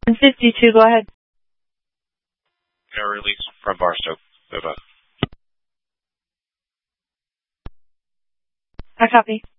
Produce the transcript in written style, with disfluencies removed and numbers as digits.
52, go ahead. Air release from Barstow. Over. I copy.